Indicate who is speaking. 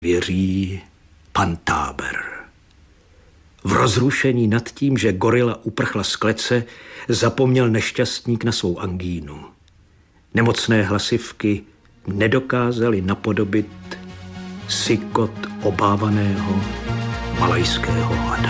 Speaker 1: věří pan Táber. V rozrušení nad tím, že gorila uprchla z klece, zapomněl nešťastník na svou angínu. Nemocné hlasivky nedokázaly napodobit sykot obávaného malajského hada.